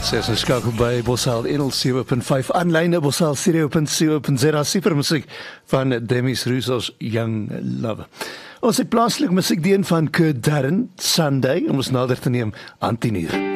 Ses ons skakel by Bossal 107.5 aanlyn op bossalstudio.co.za super musiek van Demis Roussos Young Love. Ons het plaaslik musiek deen van Kurt Darren, Sunday, om ons nader te neem aan 10 uur.